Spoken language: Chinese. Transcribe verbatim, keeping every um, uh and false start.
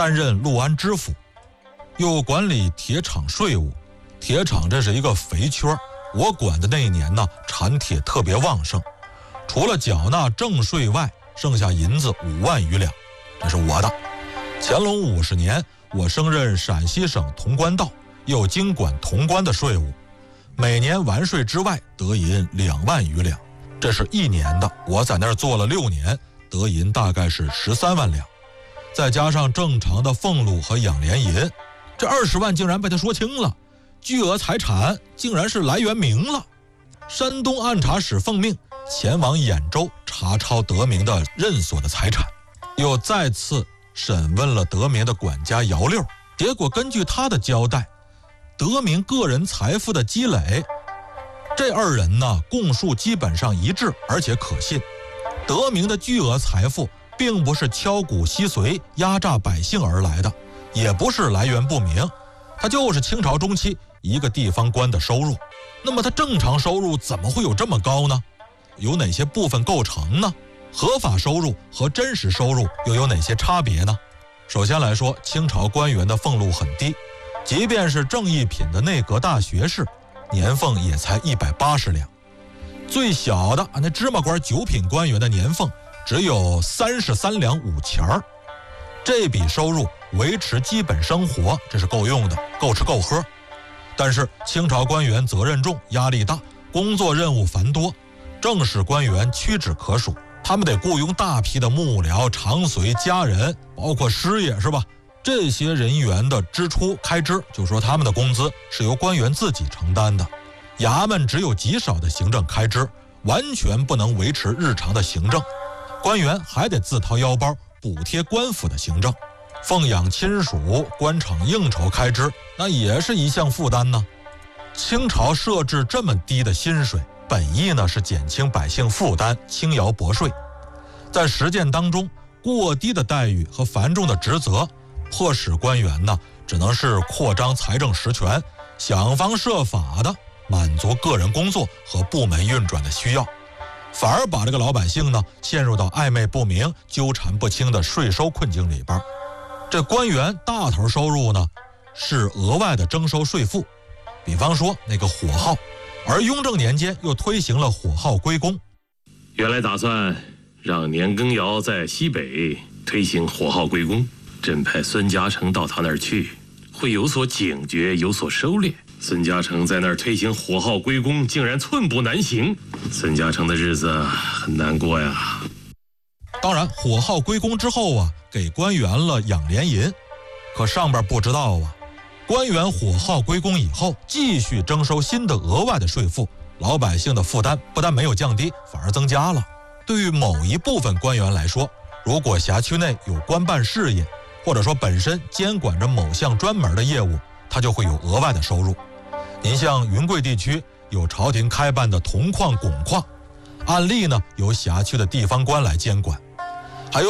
担任六安知府，又管理铁厂税务。铁厂这是一个肥缺，我管的那一年呢，产铁特别旺盛，除了缴纳正税外，剩下银子五万余两，这是我的。乾隆五十年，我升任陕西省潼关道，又经管潼关的税务，每年完税之外得银两万余两，这是一年的。我在那儿做了六年，得银大概是十三万两，再加上正常的俸禄和养廉银，这二十万竟然被他说清了。巨额财产竟然是来源明了。山东按察使奉命前往兖州查抄德明的任所的财产，又再次审问了德明的管家姚六，结果根据他的交代，德明个人财富的积累，这二人呢供述基本上一致，而且可信。德明的巨额财富并不是敲骨吸髓压榨百姓而来的，也不是来源不明，他就是清朝中期一个地方官的收入。那么他正常收入怎么会有这么高呢？有哪些部分构成呢？合法收入和真实收入又有哪些差别呢？首先来说，清朝官员的俸禄很低，即便是正一品的内阁大学士，年俸也才一百八十两。最小的那芝麻官九品官员的年俸只有三十三两五钱儿。这笔收入维持基本生活，这是够用的，够吃够喝。但是清朝官员责任重，压力大，工作任务繁多，正式官员屈指可数，他们得雇佣大批的幕僚、常随、家人，包括师爷，是吧？这些人员的支出开支，就说他们的工资是由官员自己承担的。衙门只有极少的行政开支，完全不能维持日常的行政，官员还得自掏腰包补贴官府的行政。奉养亲属、官场应酬开支，那也是一项负担呢。清朝设置这么低的薪水，本意呢是减轻百姓负担，轻徭薄税。在实践当中，过低的待遇和繁重的职责，迫使官员呢只能是扩张财政实权，想方设法的满足个人工作和部门运转的需要，反而把这个老百姓呢陷入到暧昧不明、纠缠不清的税收困境里边。这官员大头收入呢是额外的征收税赋，比方说那个火耗，而雍正年间又推行了火耗归公。 原来打算让年羹尧在西北推行火耗归公，朕派孙嘉诚到他那儿去，会有所警觉，有所收敛。孙嘉诚在那儿推行火耗归公，竟然寸步难行，孙嘉诚的日子很难过呀。 当然，火耗归公之后啊，给官员了养廉银，可上边不知道啊，官员火耗归公以后，继续征收新的额外的税赋，老百姓的负担不但没有降低，反而增加了。对于某一部分官员来说，如果辖区内有官办事业，或者说本身监管着某项专门的业务，他就会有额外的收入。您像云贵地区有朝廷开办的铜矿、汞矿，按例呢由辖区的地方官来监管。